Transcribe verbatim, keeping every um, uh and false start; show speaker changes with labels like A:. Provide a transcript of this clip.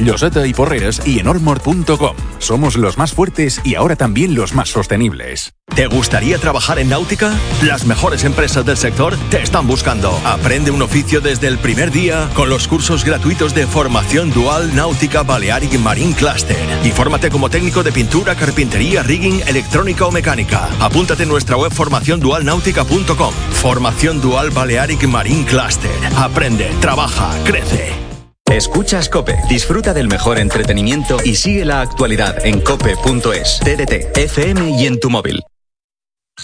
A: Lloseta y Porreras y en ormor punto com. Somos los más fuertes y ahora también los más sostenibles.
B: ¿Te gustaría trabajar en náutica? Las mejores empresas del sector te están buscando. Aprende un oficio desde el primer día con los cursos gratuitos de formación dual Náutica Balearic Marine Cluster. Y fórmate como técnico de pintura, carpintería, rigging, electrónica o mecánica. Apúntate en nuestra web formación dual náutica punto com. Formación dual Balearic Marine Cluster. Aprende, trabaja, crece.
C: Escuchas COPE. Disfruta del mejor entretenimiento y sigue la actualidad en cope punto es, T D T, F M y en tu móvil.